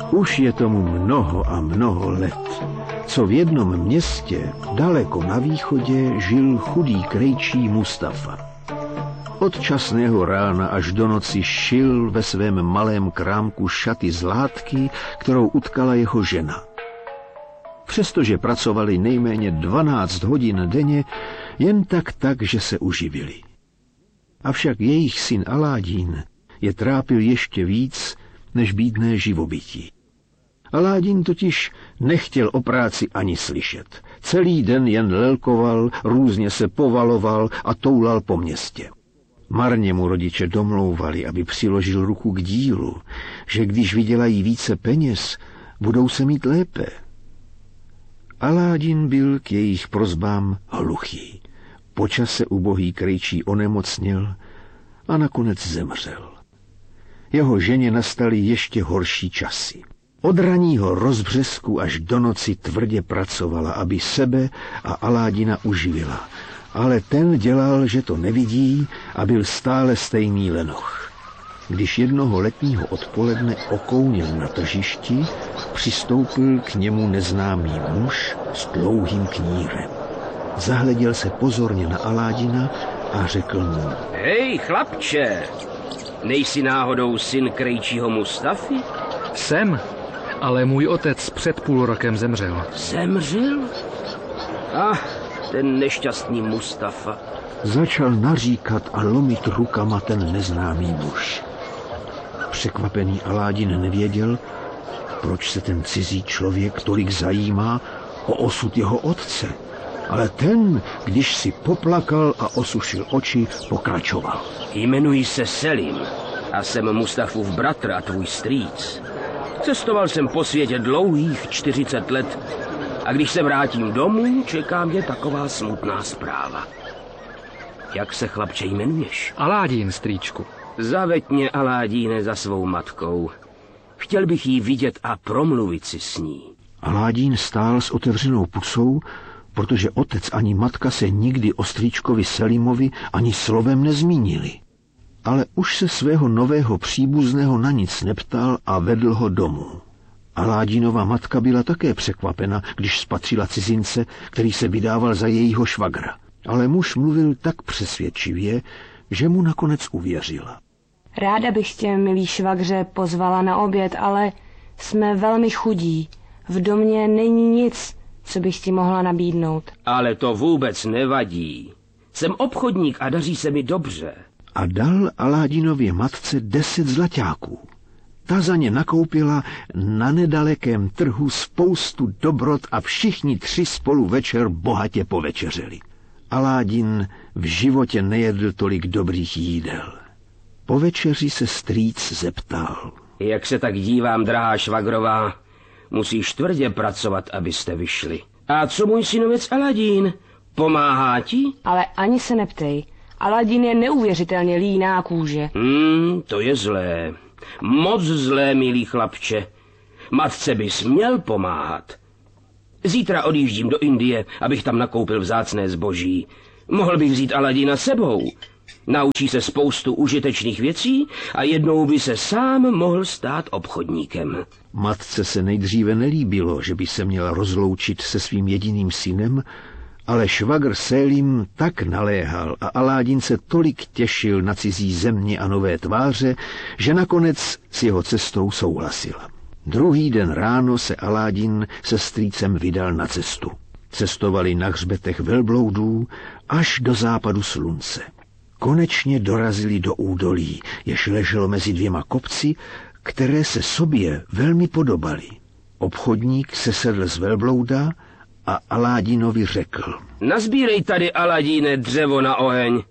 Už je tomu mnoho a mnoho let, co v jednom městě daleko na východě žil chudý krejčí Mustafa. Od časného rána až do noci šil ve svém malém krámku šaty z látky, kterou utkala jeho žena. Přestože pracovali nejméně 12 hodin denně, jen tak, že se uživili. Avšak jejich syn Aládín je trápil ještě víc než bídné živobytí. Aládín totiž nechtěl o práci ani slyšet. Celý den jen lelkoval, různě se povaloval a toulal po městě. Marně mu rodiče domlouvali, aby přiložil ruku k dílu, že když vydělají více peněz, budou se mít lépe. Aládin byl k jejich prosbám hluchý. Po čase ubohý krejčí onemocněl a nakonec zemřel. Jeho ženě nastaly ještě horší časy. Od raního rozbřesku až do noci tvrdě pracovala, aby sebe a Aládina uživila. Ale ten dělal, že to nevidí a byl stále stejný lenoch. Když jednoho letního odpoledne okounil na tržišti, přistoupil k němu neznámý muž s dlouhým knírem. Zahleděl se pozorně na Aládina a řekl mu: Hej, chlapče, nejsi náhodou syn krejčího Mustafy? Jsem, ale můj otec před půl rokem zemřel. Zemřel? Ten nešťastný Mustafa. Začal naříkat a lomit rukama ten neznámý muž. Překvapený Aládin nevěděl, proč se ten cizí člověk tolik zajímá o osud jeho otce. Ale ten, když si poplakal a osušil oči, pokračoval. Jmenuji se Selim a jsem Mustafův bratr a tvůj strýc. Cestoval jsem po světě dlouhých 40 let a když se vrátím domů, čeká mě taková smutná zpráva. Jak se, chlapče, jmenuješ? Aládín, strýčku. Zaveď mě, Aládíne, za svou matkou. Chtěl bych jí vidět a promluvit si s ní. Aládín stál s otevřenou pusou, protože otec ani matka se nikdy o strýčkovi Selimovi ani slovem nezmínili. Ale už se svého nového příbuzného na nic neptal a vedl ho domů. Aládínova matka byla také překvapena, když spatřila cizince, který se vydával za jejího švagra. Ale muž mluvil tak přesvědčivě, že mu nakonec uvěřila. Ráda bych tě, milý švagře, pozvala na oběd, ale jsme velmi chudí. V domě není nic, co bych ti mohla nabídnout. Ale to vůbec nevadí. Jsem obchodník a daří se mi dobře. A dal Aládínově matce 10 zlaťáků. Ta za ně nakoupila na nedalekém trhu spoustu dobrot a všichni 3 spolu večer bohatě povečeřeli. Aládin v životě nejedl tolik dobrých jídel. Po večeři se strýc zeptal. Jak se tak dívám, drahá švagrová, musíš tvrdě pracovat, abyste vyšli. A co můj synovec Aladín? Pomáhá ti? Ale ani se neptej. Aladín je neuvěřitelně líná kůže. To je zlé. Moc zlé, milý chlapče. Matce bys měl pomáhat. Zítra odjíždím do Indie, abych tam nakoupil vzácné zboží. Mohl bych vzít Aladína sebou. Naučí se spoustu užitečných věcí a jednou by se sám mohl stát obchodníkem. Matce se nejdříve nelíbilo, že by se měla rozloučit se svým jediným synem, ale švagr Selim tak naléhal a Aládin se tolik těšil na cizí země a nové tváře, že nakonec s jeho cestou souhlasila. Druhý den ráno se Aládin se strýcem vydal na cestu. Cestovali na hřbetech velbloudů až do západu slunce. Konečně dorazili do údolí, jež leželo mezi 2 kopci, které se sobě velmi podobaly. Obchodník se sedl z velblouda a Aládinovi řekl: Nazbírej tady, Aladíne, dřevo na oheň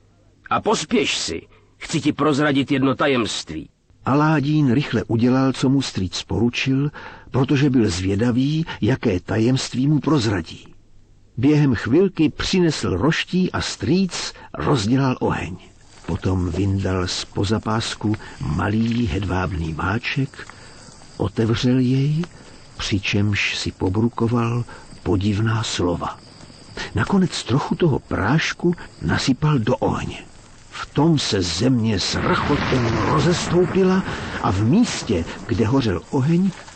a pospěš si, chci ti prozradit jedno tajemství. Aládín rychle udělal, co mu strýc poručil, protože byl zvědavý, jaké tajemství mu prozradí. Během chvilky přinesl roští a strýc rozdělal oheň. Potom vyndal z pozapásku malý hedvábný máček, otevřel jej, přičemž si pobrukoval podivná slova. Nakonec trochu toho prášku nasypal do ohně. V tom se země s rachotem rozestoupila a v místě, kde hořel oheň,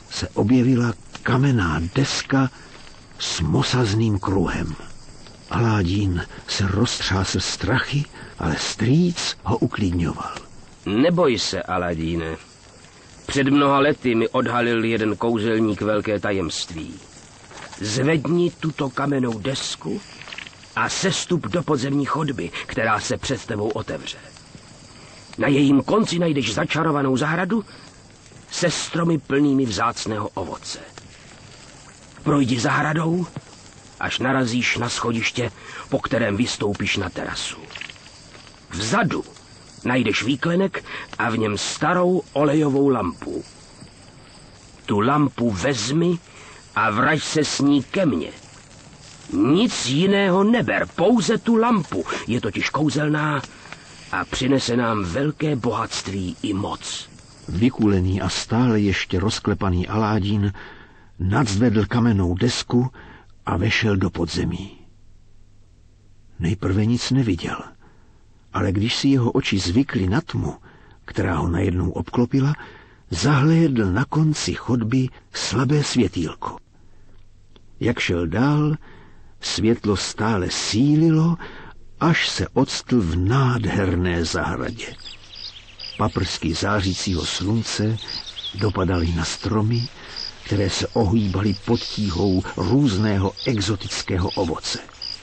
se objevila kamenná deska s mosazným kruhem. Aladín se roztřásl strachy, ale strýc ho uklidňoval. Neboj se, Aladíne. Před mnoha lety mi odhalil jeden kouzelník velké tajemství. Zvedni tuto kamennou desku a sestup do podzemní chodby, která se před tebou otevře. Na jejím konci najdeš začarovanou zahradu se stromy plnými vzácného ovoce. Projdi zahradou, až narazíš na schodiště, po kterém vystoupíš na terasu. Vzadu najdeš výklenek a v něm starou olejovou lampu. Tu lampu vezmi a vrať se s ní ke mně. Nic jiného neber, pouze tu lampu. Je totiž kouzelná a přinese nám velké bohatství i moc. Vykulený a stále ještě rozklepaný Aladín nadzvedl kamennou desku a vešel do podzemí. Nejprve nic neviděl, ale když si jeho oči zvykly na tmu, která ho najednou obklopila, zahlédl na konci chodby slabé světýlko. Jak šel dál, světlo stále sílilo, až se octl v nádherné zahradě. Paprsky zářícího slunce dopadaly na stromy, které se ohýbaly pod tíhou různého exotického ovoce.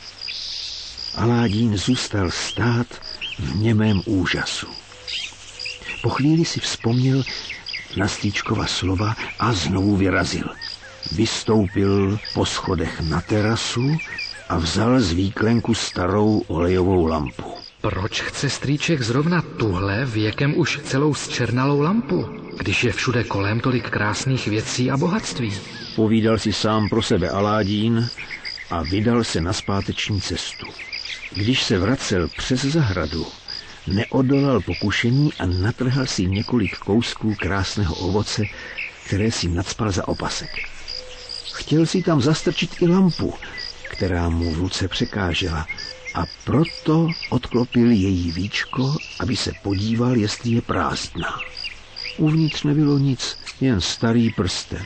Aladín zůstal stát v němém úžasu. Po chvíli si vzpomněl na strýčkova slova a znovu vyrazil. Vystoupil po schodech na terasu a vzal z výklenku starou olejovou lampu. Proč chce strýček zrovna tuhle věkem už celou zčernalou lampu, když je všude kolem tolik krásných věcí a bohatství? Povídal si sám pro sebe Aladín a vydal se na zpáteční cestu. Když se vracel přes zahradu, neodolal pokušení a natrhal si několik kousků krásného ovoce, které si nacpal za opasek. Chtěl si tam zastrčit i lampu, která mu v ruce překážela, a proto odklopil její víčko, aby se podíval, jestli je prázdná. Uvnitř nebylo nic, jen starý prsten.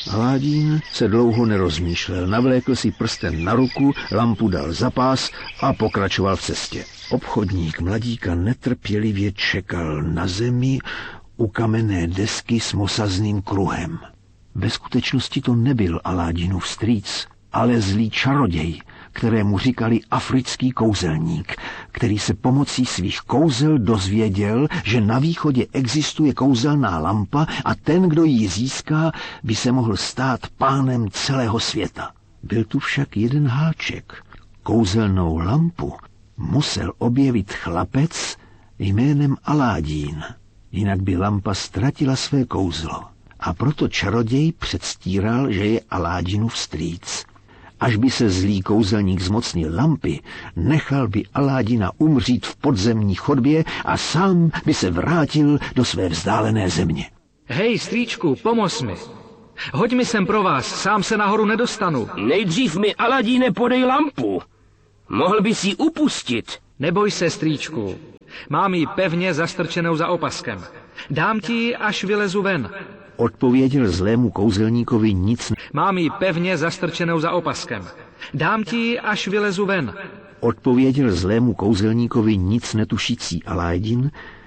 Aladín se dlouho nerozmýšlel, navlékl si prsten na ruku, lampu dal za pás a pokračoval v cestě. Obchodník mladíka netrpělivě čekal na zemi u kamenné desky s mosazným kruhem. Ve skutečnosti to nebyl Aladínův strýc, ale zlý čaroděj, kterému říkali africký kouzelník, který se pomocí svých kouzel dozvěděl, že na východě existuje kouzelná lampa a ten, kdo ji získá, by se mohl stát pánem celého světa. Byl tu však jeden háček. Kouzelnou lampu musel objevit chlapec jménem Aladín, jinak by lampa ztratila své kouzlo. A proto čaroděj předstíral, že je Aladínův strýc. Až by se zlý kouzelník zmocnil lampy, nechal by Aladína umřít v podzemní chodbě a sám by se vrátil do své vzdálené země. Hej, strýčku, pomoz mi. Hoď mi sem pro vás, sám se nahoru nedostanu. Nejdřív mi, Aladíne, podej lampu. Mohl bys ji upustit. Neboj se, strýčku. Mám ji pevně zastrčenou za opaskem. Dám ti ji, až vylezu ven. Odpověděl zlému kouzelníkovi nic. Mám ji pevně zastrčenou za opaskem. Dám ti ji, až vylezu ven. Odpověděl zlému kouzelníkovi nic netušící Aladín,